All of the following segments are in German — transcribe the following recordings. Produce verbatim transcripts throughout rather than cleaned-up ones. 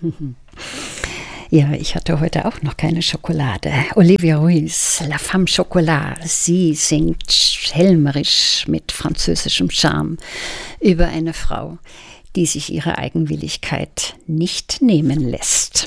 Ja, ich hatte heute auch noch keine Schokolade. Olivia Ruiz, La Femme Chocolat. Sie singt schelmerisch mit französischem Charme über eine Frau, die sich ihre Eigenwilligkeit nicht nehmen lässt.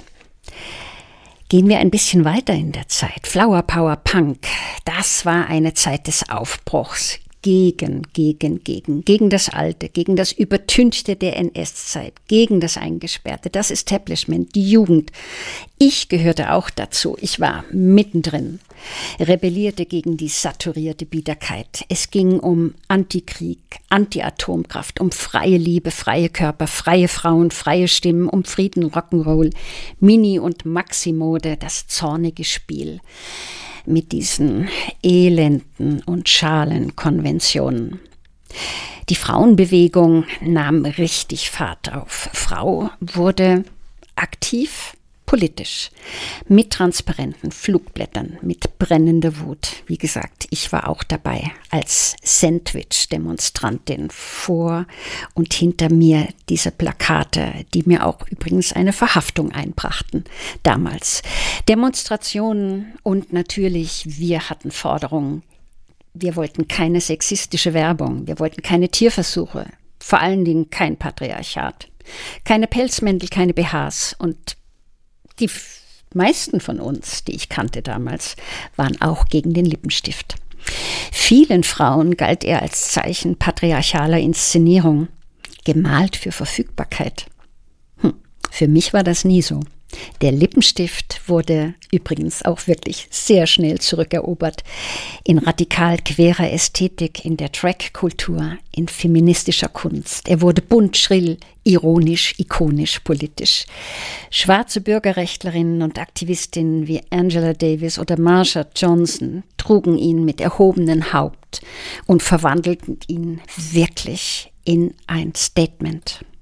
Gehen wir ein bisschen weiter in der Zeit. Flower Power Punk, das war eine Zeit des Aufbruchs. Gegen, gegen, gegen, gegen das Alte, gegen das Übertünchte der N S-Zeit, gegen das Eingesperrte, das Establishment, die Jugend. Ich gehörte auch dazu, ich war mittendrin, rebellierte gegen die saturierte Biederkeit. Es ging um Antikrieg, Anti-Atomkraft, um freie Liebe, freie Körper, freie Frauen, freie Stimmen, um Frieden, Rock'n'Roll, Mini- und Maxi-Mode, das zornige Spiel mit diesen elenden und schalen Konventionen. Die Frauenbewegung nahm richtig Fahrt auf. Frau wurde aktiv politisch, mit transparenten Flugblättern, mit brennender Wut. Wie gesagt, ich war auch dabei als Sandwich-Demonstrantin, vor und hinter mir diese Plakate, die mir auch übrigens eine Verhaftung einbrachten damals. Demonstrationen und natürlich, wir hatten Forderungen. Wir wollten keine sexistische Werbung, wir wollten keine Tierversuche, vor allen Dingen kein Patriarchat, keine Pelzmäntel, keine B Hs und die meisten von uns, die ich kannte damals, waren auch gegen den Lippenstift. Vielen Frauen galt er als Zeichen patriarchaler Inszenierung, gemalt für Verfügbarkeit. Hm, für mich war das nie so. Der Lippenstift wurde übrigens auch wirklich sehr schnell zurückerobert in radikal querer Ästhetik, in der Drag-Kultur, in feministischer Kunst. Er wurde bunt, schrill, ironisch, ikonisch, politisch. Schwarze Bürgerrechtlerinnen und Aktivistinnen wie Angela Davis oder Marsha Johnson trugen ihn mit erhobenem Haupt und verwandelten ihn wirklich in ein Statement.